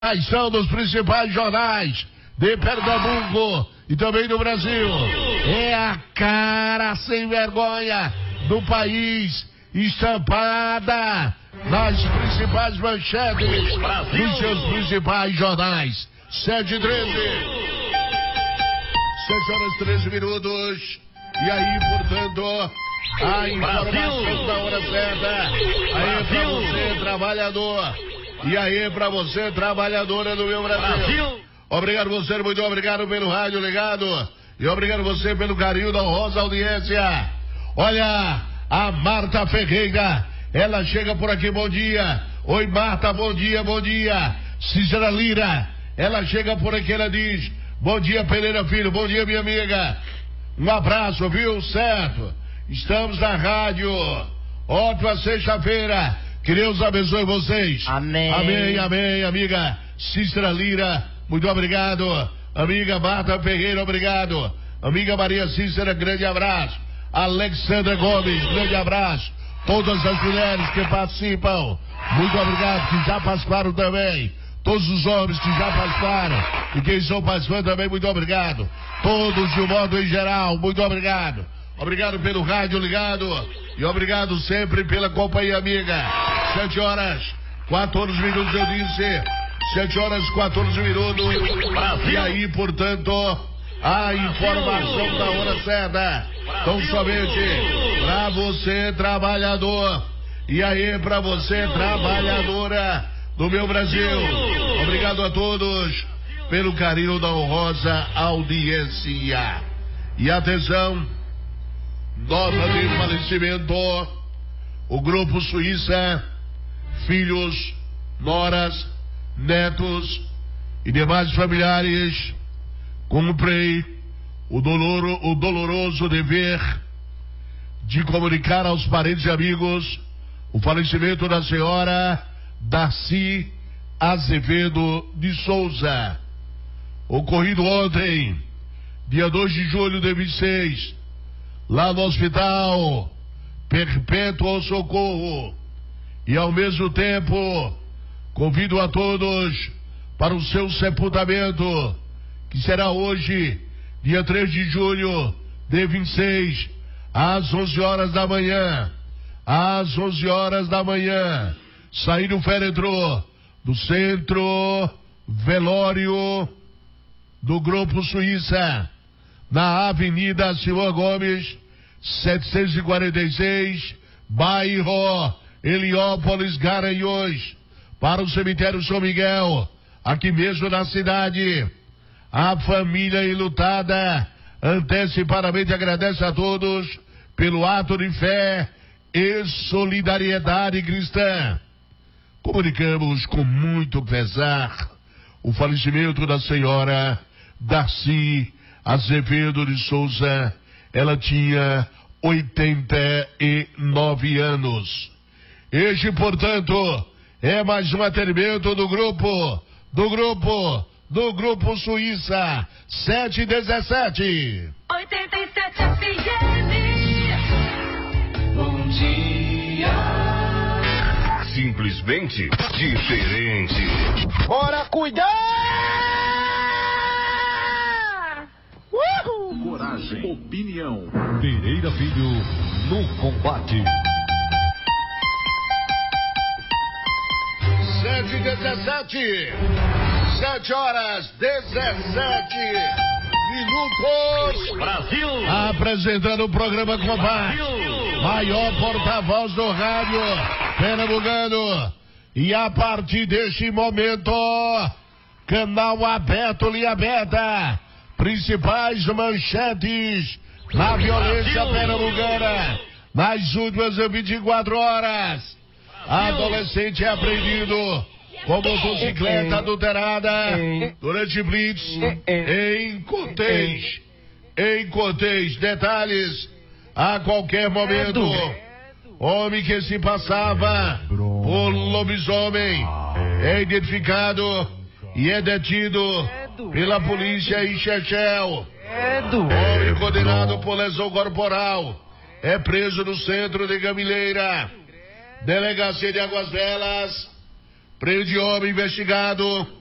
São dos principais jornais de Pernambuco e também do Brasil. É a cara sem vergonha do país, estampada nas principais manchetes dos seus principais jornais. 7h13. 7h13. E aí, portanto, a informação da hora certa. Aí pra você, trabalhador. E aí pra você, trabalhadora do meu Brasil. Obrigado você, muito obrigado pelo rádio ligado. E obrigado você pelo carinho da honrosa audiência. Olha, a Marta Ferreira, ela chega por aqui, bom dia. Oi, Marta, bom dia, bom dia. Cícera Lira, ela chega por aqui, ela diz, bom dia, Pereira Filho, bom dia, minha amiga. Um abraço, viu? Certo. Estamos na rádio. Ótima sexta-feira. Que Deus abençoe vocês. Amém. Amém, amém, amiga Cícera Lira, muito obrigado. Amiga Marta Ferreira, obrigado. Amiga Maria Cícera, grande abraço. Alexandra Gomes, grande abraço. Todas as mulheres que participam, muito obrigado, que já participaram também. Todos os homens que já participaram e quem estão participando também, muito obrigado. Todos de um modo em geral, muito obrigado. Obrigado pelo rádio ligado e obrigado sempre pela companhia, amiga. 7h14, eu disse. 7h14. E aí, portanto, a informação da hora certa. Então, somente pra você, trabalhador. E aí, pra você, trabalhadora do meu Brasil. Obrigado a todos pelo carinho da honrosa audiência. E atenção, nota de falecimento. O Grupo Suíça, filhos, noras, netos e demais familiares cumprem o doloroso dever de comunicar aos parentes e amigos o falecimento da senhora Darcy Azevedo de Souza, ocorrido ontem, dia 2 de julho de 2026, lá no Hospital Perpétuo Socorro. E ao mesmo tempo convido a todos para o seu sepultamento, que será hoje, dia 3 de julho de 26, às 11h da manhã. Às 11h da manhã, saindo o féretro do Centro Velório do Grupo Suíça, na Avenida Silva Gomes, 746, bairro Heliópolis, Garanhuns, para o cemitério São Miguel, aqui mesmo na cidade. A família enlutada antecipadamente agradece a todos pelo ato de fé e solidariedade cristã. Comunicamos com muito pesar o falecimento da senhora Darcy Azevedo de Souza. Ela tinha 89 anos. Este, portanto, é mais um atendimento do Grupo Suíça 717. 87 FM. Bom dia. Simplesmente diferente. Bora cuidar! Coragem, opinião. Pereira Filho no combate. 7h17. 7h17. Brasil. Apresentando o programa Combate. Maior porta-voz do rádio pernambucano. E a partir deste momento, canal aberto, linha aberta. Principais manchetes na violência pernambucana nas últimas 24 horas. Adolescente é apreendido com motocicleta adulterada durante blitz em Cortês. Detalhes a qualquer momento. Homem que se passava por lobisomem é identificado e é detido pela polícia em Chechel. Homem condenado por lesão corporal é preso no centro de Gamileira. Delegacia de Águas Belas prende homem investigado